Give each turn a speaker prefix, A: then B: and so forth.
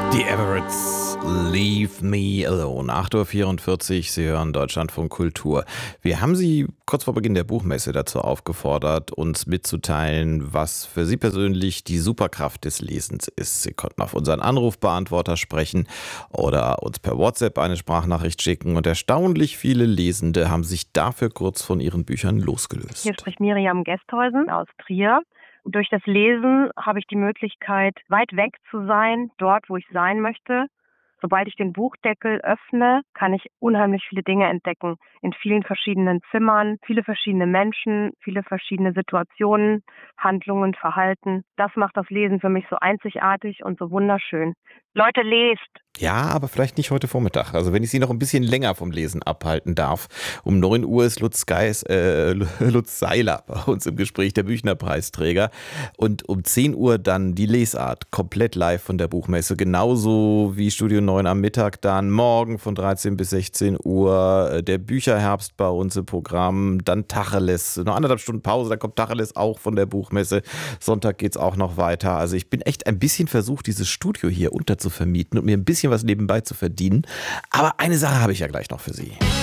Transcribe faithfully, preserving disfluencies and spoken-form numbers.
A: Die Everett's Leave Me Alone. acht Uhr vierundvierzig, Sie hören Deutschlandfunk Kultur. Wir haben Sie kurz vor Beginn der Buchmesse dazu aufgefordert, uns mitzuteilen, was für Sie persönlich die Superkraft des Lesens ist. Sie konnten auf unseren Anrufbeantworter sprechen oder uns per WhatsApp eine Sprachnachricht schicken. Und erstaunlich viele Lesende haben sich dafür kurz von ihren Büchern losgelöst.
B: Hier spricht Miriam Gesthäusen aus Trier. Durch das Lesen habe ich die Möglichkeit, weit weg zu sein, dort, wo ich sein möchte. Sobald ich den Buchdeckel öffne, kann ich unheimlich viele Dinge entdecken. In vielen verschiedenen Zimmern, viele verschiedene Menschen, viele verschiedene Situationen, Handlungen, Verhalten. Das macht das Lesen für mich so einzigartig und so wunderschön. Leute, lest!
A: Ja, aber vielleicht nicht heute Vormittag. Also wenn ich Sie noch ein bisschen länger vom Lesen abhalten darf. Um neun Uhr ist Lutz, Geis, äh, Lutz Seiler bei uns im Gespräch, der Büchner-Preisträger. Und um zehn Uhr dann die Lesart, komplett live von der Buchmesse. Genauso wie Studio neun am Mittag dann. Morgen von dreizehn bis sechzehn Uhr der Bücherherbst bei uns im Programm. Dann Tacheles, noch anderthalb Stunden Pause, dann kommt Tacheles auch von der Buchmesse. Sonntag geht's auch noch weiter. Also ich bin echt ein bisschen versucht, dieses Studio hier unterzuvermieten und mir ein bisschen was nebenbei zu verdienen. Aber eine Sache habe ich ja gleich noch für Sie.